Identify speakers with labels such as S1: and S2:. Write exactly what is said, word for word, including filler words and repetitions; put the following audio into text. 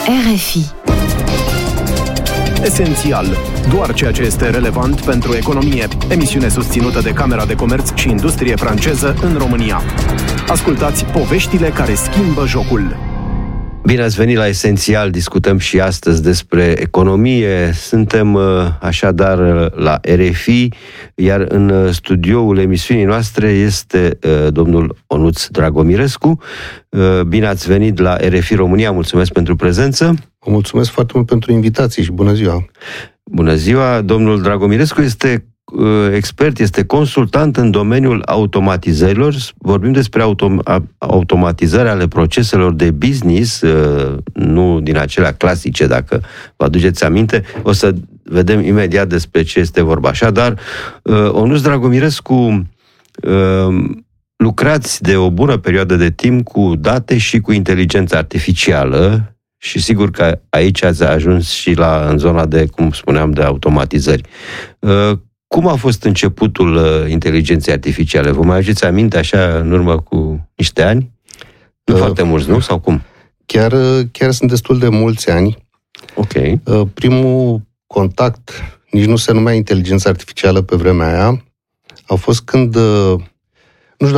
S1: R F I.
S2: Esențial. Doar ceea ce este relevant pentru economie. Emisiune susținută de Camera de Comerț și Industrie franceză în România. Ascultați poveștile care schimbă jocul.
S3: Bine ați venit la Esențial, discutăm și astăzi despre economie. Suntem așadar la R F I, iar în studioul emisiunii noastre este domnul Onuț Dragomirescu. Bine ați venit la R F I România, mulțumesc pentru prezență.
S4: Vă mulțumesc foarte mult pentru invitații și bună ziua!
S3: Bună ziua! Domnul Dragomirescu este expert, este consultant în domeniul automatizărilor. Vorbim despre autom- automatizarea ale proceselor de business, nu din acelea clasice, dacă vă aduceți aminte. O să vedem imediat despre ce este vorba. Așadar, Onuț Dragomirescu, lucrați de o bună perioadă de timp cu date și cu inteligență artificială și sigur că aici ați ajuns și la, în zona de, cum spuneam, de automatizări. Cum a fost începutul uh, inteligenței artificiale? Vă mai aduceți aminte așa în urmă cu niște ani? Nu uh, foarte mulți, nu? Sau cum?
S4: Chiar, chiar sunt destul de mulți ani.
S3: Ok.
S4: Uh, primul contact, nici nu se numea inteligență artificială pe vremea aia, a fost când uh,